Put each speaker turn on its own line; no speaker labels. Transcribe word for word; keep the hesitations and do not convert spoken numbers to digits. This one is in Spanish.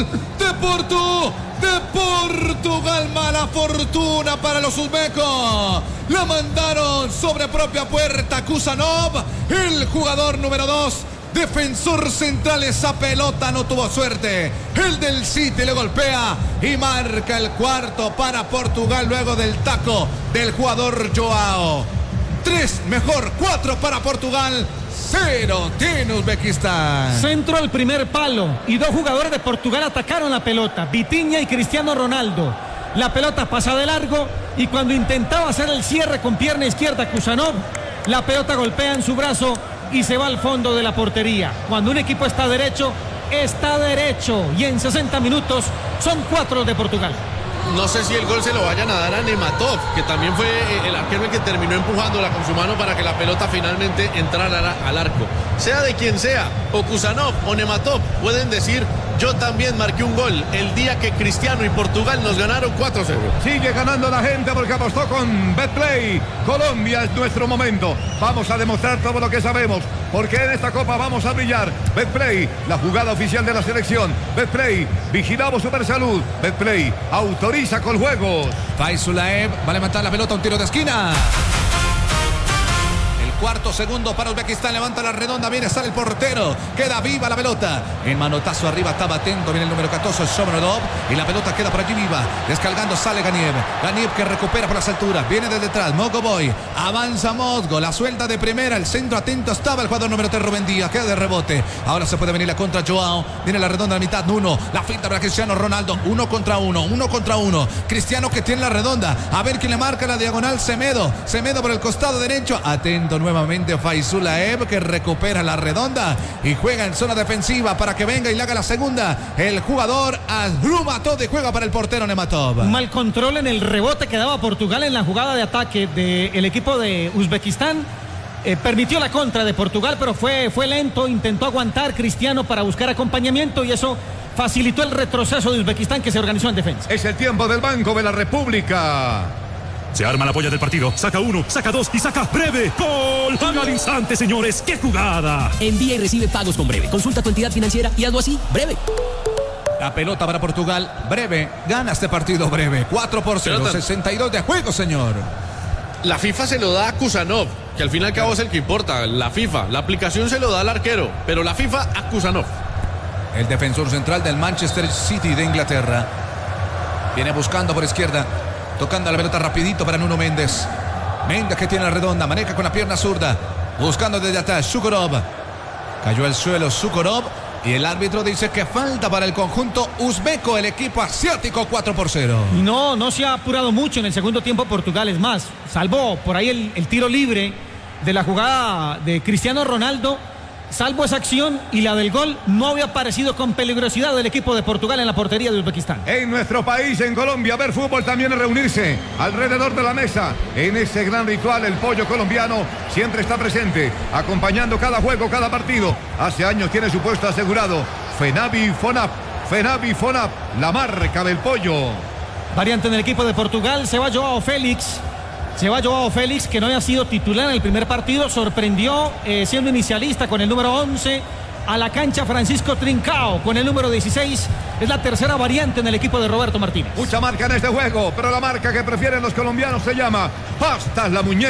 gol de Portu, de Portugal. Mala fortuna para los uzbecos. La mandaron sobre propia puerta. Kusanov, el jugador número dos, defensor central. Esa pelota no tuvo suerte. El del City le golpea y marca el cuarto para Portugal luego del taco del jugador Joao. Tres, mejor, cuatro para Portugal. Cero tiene Uzbekistán.
Centro al primer palo y dos jugadores de Portugal atacaron la pelota, Vitinha y Cristiano Ronaldo. La pelota pasa de largo y cuando intentaba hacer el cierre con pierna izquierda Kusanov, la pelota golpea en su brazo y se va al fondo de la portería. Cuando un equipo está derecho, está derecho, y en sesenta minutos son cuatro de Portugal.
No sé si el gol se lo vayan a dar a Nematov, que también fue el arquero el que terminó empujándola con su mano para que la pelota finalmente entrara al arco. Sea de quien sea, o Kusanov o Nematov, pueden decir: yo también marqué un gol el día que Cristiano y Portugal nos ganaron cuatro cero.
Sigue ganando la gente porque apostó con Betplay. Colombia es nuestro momento. Vamos a demostrar todo lo que sabemos, porque en esta copa vamos a brillar. Betplay, la jugada oficial de la selección. Betplay, vigilamos Supersalud. Betplay, autoriza con juegos.
Faisulaev va a levantar la pelota, un tiro de esquina. Cuarto segundo para Uzbekistán, levanta la redonda, viene, sale el portero, queda viva la pelota, en manotazo arriba, estaba atento, viene el número catorce, Shomurodov, y la pelota queda por allí viva, descargando, sale Ganiev, Ganiev que recupera por las alturas, viene de detrás, Mogoboy, avanza Mozgo, la suelta de primera, el centro atento estaba el jugador número tres, Rubén Díaz, queda de rebote, ahora se puede venir la contra Joao, viene la redonda a la mitad, uno, la finta para Cristiano Ronaldo, uno contra uno, uno contra uno, Cristiano que tiene la redonda, a ver quién le marca la diagonal, Semedo, Semedo por el costado derecho, atento nuevamente. Nuevamente Faisulaev que recupera la redonda y juega en zona defensiva para que venga y le haga la segunda. El jugador Azrumatov juega para el portero Nematov.
Mal control en el rebote que daba Portugal en la jugada de ataque del equipo de Uzbekistán. Eh, permitió la contra de Portugal, pero fue, fue lento. Intentó aguantar Cristiano para buscar acompañamiento y eso facilitó el retroceso de Uzbekistán, que se organizó en defensa.
Es el tiempo del Banco de la República.
Se arma la polla del partido, saca uno, saca dos y saca Breve. ¡Gol! Al instante, señores, ¡qué jugada!
Envía y recibe pagos con Breve. Consulta tu entidad financiera y hazlo así, Breve.
La pelota para Portugal, Breve, gana este partido Breve, cuatro por cero, pelota. sesenta y dos de juego, señor.
La FIFA se lo da a Kusanov, que al fin y al cabo es el que importa, la FIFA. La aplicación se lo da al arquero, pero la FIFA a Kusanov.
El defensor central del Manchester City de Inglaterra. Viene buscando por izquierda. Tocando la pelota rapidito para Nuno Méndez. Méndez que tiene la redonda, maneja con la pierna zurda. Buscando desde atrás, Sukorov. Cayó al suelo Sukorov. Y el árbitro dice que falta para el conjunto uzbeco, el equipo asiático, cuatro por cero.
No, no se ha apurado mucho en el segundo tiempo Portugal. Es más, salvo por ahí el, el tiro libre de la jugada de Cristiano Ronaldo. Salvo esa acción y la del gol, no había aparecido con peligrosidad del equipo de Portugal en la portería de Uzbekistán.
En nuestro país, en Colombia, ver fútbol también es reunirse alrededor de la mesa. En ese gran ritual, el pollo colombiano siempre está presente, acompañando cada juego, cada partido. Hace años tiene su puesto asegurado. Fenavi Fonap, Fenavi Fonap, la marca del pollo.
Variante en el equipo de Portugal, se va Joao Félix. Se va Joao Félix, que no había sido titular en el primer partido, sorprendió eh, siendo inicialista con el número once. A la cancha Francisco Trincao con el número dieciséis. Es la tercera variante en el equipo de Roberto Martínez.
Mucha marca en este juego, pero la marca que prefieren los colombianos se llama Pastas La Muñeca.